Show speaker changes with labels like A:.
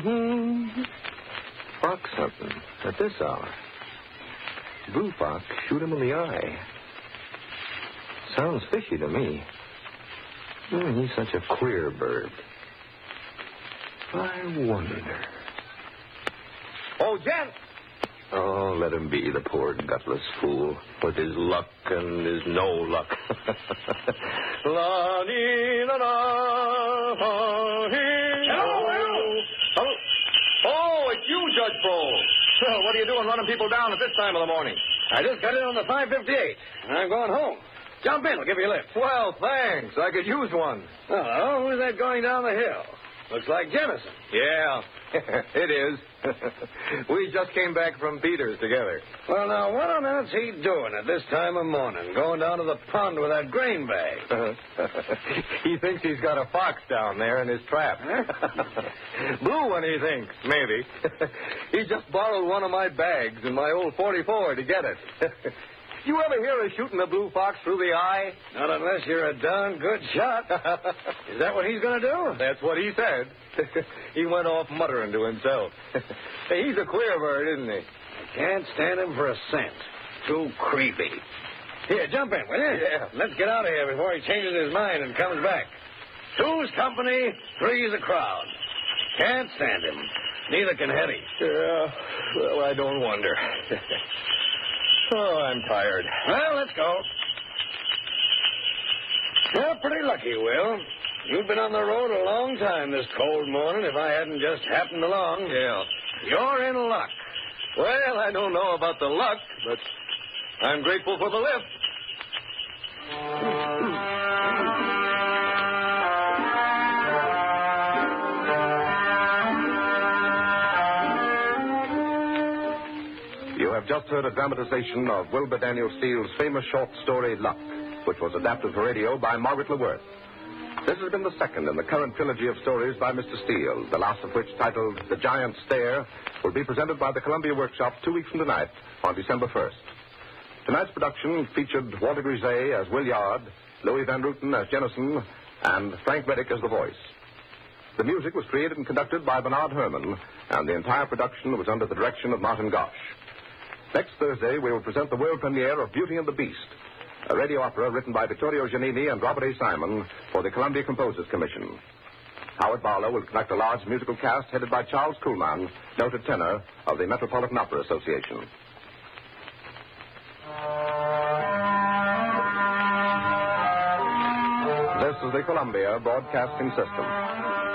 A: Fox hunting at this hour. Blue fox shoot him in the eye. Sounds fishy to me. He's such a queer bird. I wonder. Oh, Jen! Oh, let him be, the poor gutless fool, with his luck and his no luck. Hello? Oh, it's you, Judge Prohl. Well, what are you doing running people down at this time of the morning?
B: I just got in on the 558. I'm going home. Jump in. I'll give you a lift.
A: Well, thanks. I could use one.
B: Oh, who's that going down the hill? Looks like Jennison.
A: Yeah, it is. We just came back from Peters together.
B: Well, now, what on earth's he doing at this time of morning, going down to the pond with that grain bag?
A: He thinks he's got a fox down there in his trap. Blue one, he thinks, maybe. He just borrowed one of my bags in my old 44 to get it. You ever hear of shooting a blue fox through the eye?
B: Not unless you're a darn good shot. Is that what he's going to do?
A: That's what he said. He went off muttering to himself. He's a queer bird, isn't he?
B: I can't stand him for a cent. Too creepy. Here, jump in, will you?
A: Yeah.
B: Let's get out of here before he changes his mind and comes back. Two's company, three's a crowd. Can't stand him. Neither can Hetty.
A: Yeah, well, I don't wonder. Oh, I'm tired.
B: Well, let's go. Well, pretty lucky, Will. You've been on the road a long time this cold morning if I hadn't just happened along.
A: Yeah.
B: You're in luck.
A: Well, I don't know about the luck, but I'm grateful for the lift. You have just heard a dramatization of Wilbur Daniel Steele's famous short story, Luck, which was adapted for radio by Margaret LeWirth. This has been the second in the current trilogy of stories by Mr. Steele, the last of which, titled The Giant Stare, will be presented by the Columbia Workshop 2 weeks from tonight, on December 1st. Tonight's production featured Walter Grisey as Will Yard, Louis Van Ruten as Jennison, and Frank Reddick as the voice. The music was created and conducted by Bernard Herrmann, and the entire production was under the direction of Martin Gosch. Next Thursday, we will present the world premiere of Beauty and the Beast, a radio opera written by Vittorio Giannini and Robert A. Simon for the Columbia Composers Commission. Howard Barlow will conduct a large musical cast headed by Charles Kuhlman, noted tenor of the Metropolitan Opera Association. This is the Columbia Broadcasting System.